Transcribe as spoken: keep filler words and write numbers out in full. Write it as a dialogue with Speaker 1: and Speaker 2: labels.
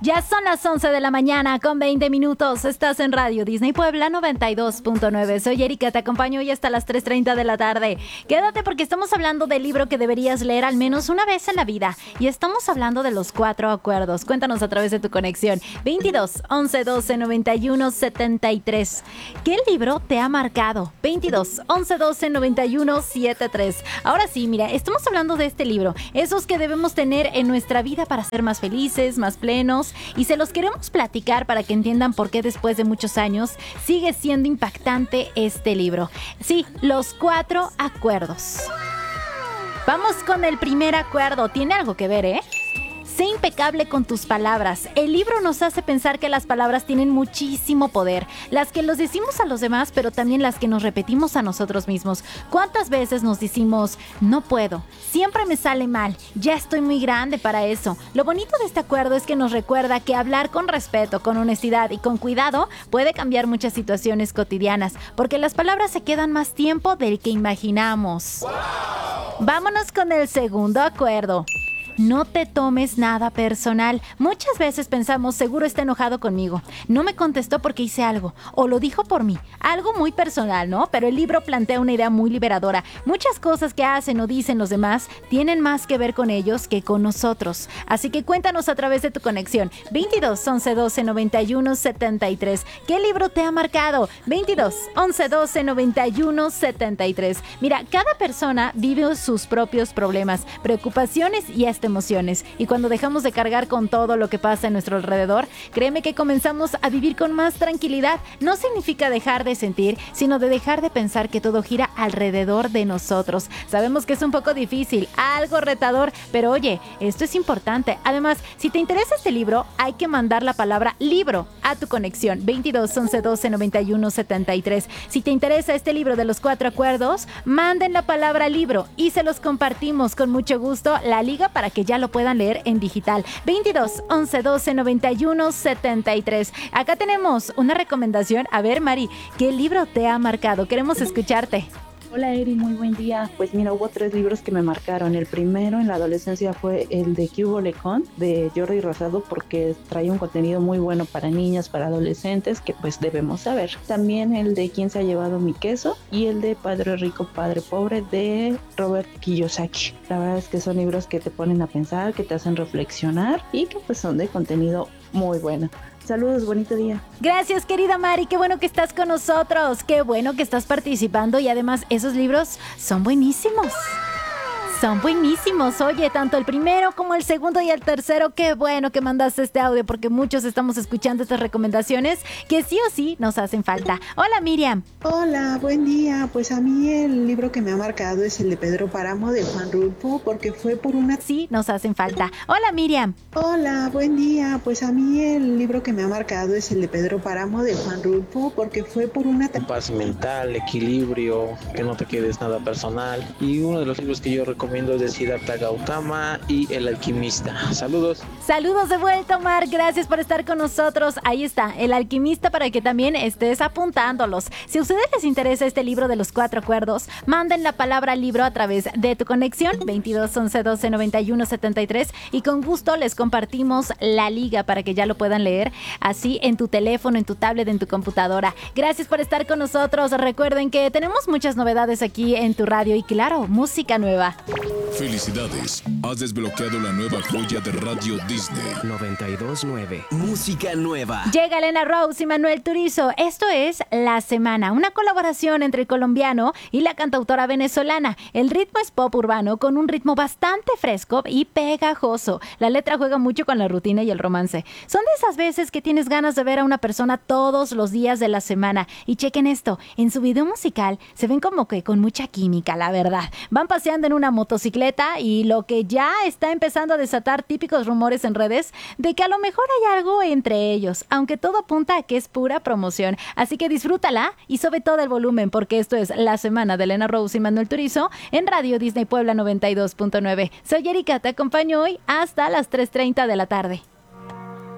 Speaker 1: Ya son las once de la mañana con veinte minutos. Estás en Radio Disney Puebla noventa y dos punto nueve. Soy Erika, te acompaño hoy hasta las tres treinta de la tarde. Quédate porque estamos hablando del libro que deberías leer al menos una vez en la vida. Y estamos hablando de los cuatro acuerdos. Cuéntanos a través de tu conexión. veintidós, once, doce, noventa y uno, setenta y tres. ¿Qué libro te ha marcado? veintidós, once, doce, noventa y uno, setenta y tres. Ahora sí, mira, estamos hablando de este libro. Esos que debemos tener en nuestra vida para ser más felices, más plenos. Y se los queremos platicar para que entiendan por qué después de muchos años sigue siendo impactante este libro. Sí, los cuatro acuerdos. Vamos con el primer acuerdo. Tiene algo que ver, ¿eh? Sé impecable con tus palabras. El libro nos hace pensar que las palabras tienen muchísimo poder. Las que los decimos a los demás, pero también las que nos repetimos a nosotros mismos. ¿Cuántas veces nos decimos, no puedo, siempre me sale mal, ya estoy muy grande para eso? Lo bonito de este acuerdo es que nos recuerda que hablar con respeto, con honestidad y con cuidado puede cambiar muchas situaciones cotidianas, porque las palabras se quedan más tiempo del que imaginamos. ¡Wow! Vámonos con el segundo acuerdo. No te tomes nada personal. Muchas veces pensamos, seguro está enojado conmigo. No me contestó porque hice algo. O lo dijo por mí. Algo muy personal, ¿no? Pero el libro plantea una idea muy liberadora. Muchas cosas que hacen o dicen los demás tienen más que ver con ellos que con nosotros. Así que cuéntanos a través de tu conexión. veintidós, once, doce, noventa y uno, setenta y tres. ¿Qué libro te ha marcado? veintidós, once, doce, noventa y uno, setenta y tres. Mira, cada persona vive sus propios problemas, preocupaciones y hasta emociones, y cuando dejamos de cargar con todo lo que pasa en nuestro alrededor, créeme que comenzamos a vivir con más tranquilidad. No significa dejar de sentir, sino de dejar de pensar que todo gira alrededor de nosotros. Sabemos que es un poco difícil, algo retador, pero oye, esto es importante. Además, si te interesa este libro, hay que mandar la palabra libro a tu conexión. veintidós, once, doce, noventa y uno, setenta y tres. Si te interesa este libro de los cuatro acuerdos, manden la palabra libro y se los compartimos con mucho gusto la liga para que ya lo puedan leer en digital. veintidós, once, doce, noventa y uno, setenta y tres. Acá tenemos una recomendación. A ver, Mari, ¿qué libro te ha marcado? Queremos escucharte.
Speaker 2: Hola Eri, muy buen día. Pues mira, hubo tres libros que me marcaron. El primero en la adolescencia fue el de ¿Qué hubo lecón? De Jordi Rosado, porque trae un contenido muy bueno para niñas, para adolescentes, que pues debemos saber. También el de ¿Quién se ha llevado mi queso? Y el de Padre Rico, Padre Pobre de Robert Kiyosaki. La verdad es que son libros que te ponen a pensar, que te hacen reflexionar y que pues son de contenido muy bueno. Saludos, bonito día.
Speaker 1: Gracias, querida Mari, qué bueno que estás con nosotros, qué bueno que estás participando y además esos libros son buenísimos. Son buenísimos. Oye, tanto el primero como el segundo y el tercero, qué bueno que mandaste este audio porque muchos estamos escuchando estas recomendaciones que sí o sí nos hacen falta. Hola, Miriam.
Speaker 3: Hola, buen día. Pues a mí el libro que me ha marcado es el de Pedro Páramo de Juan Rulfo porque fue por una...
Speaker 1: Sí, nos hacen falta. Hola, Miriam.
Speaker 3: Hola, buen día. Pues a mí el libro que me ha marcado es el de Pedro Páramo de Juan Rulfo porque fue por una...
Speaker 4: Paz mental, equilibrio, que no te quedes nada personal. Y uno de los libros que yo recomiendo es de Siddhartha Gautama y El Alquimista. Saludos.
Speaker 1: Saludos de vuelta, Omar. Gracias por estar con nosotros. Ahí está, El Alquimista, para que también estés apuntándolos. Si a ustedes les interesa este libro de los cuatro acuerdos, manden la palabra libro a través de tu conexión veintidós, once, doce, noventa y uno, setenta y tres y con gusto les compartimos la liga para que ya lo puedan leer así en tu teléfono, en tu tablet, en tu computadora. Gracias por estar con nosotros. Recuerden que tenemos muchas novedades aquí en tu radio y claro, música nueva.
Speaker 5: Felicidades, has desbloqueado la nueva joya de Radio Disney.
Speaker 6: noventa y dos punto nueve. Música nueva.
Speaker 1: Llega Elena Rose y Manuel Turizo. Esto es La Semana, una colaboración entre el colombiano y la cantautora venezolana. El ritmo es pop urbano con un ritmo bastante fresco y pegajoso. La letra juega mucho con la rutina y el romance. Son de esas veces que tienes ganas de ver a una persona todos los días de la semana. Y chequen esto, en su video musical se ven como que con mucha química, la verdad. Van paseando en una motocicleta y lo que ya está empezando a desatar típicos rumores en redes de que a lo mejor hay algo entre ellos, aunque todo apunta a que es pura promoción. Así que disfrútala y sube todo el volumen porque esto es La Semana de Elena Rose y Manuel Turizo en Radio Disney Puebla noventa y dos punto nueve. Soy Erika, te acompaño hoy hasta las tres treinta de la tarde.